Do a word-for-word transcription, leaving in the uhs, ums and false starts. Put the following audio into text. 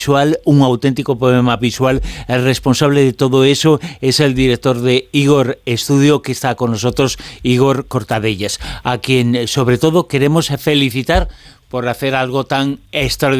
visual, un auténtico poema visual. El responsable de todo eso es el director de Igor Studio, que está con nosotros, Igor Cortadellas, a quien sobre todo queremos felicitar por hacer algo tan extraordinario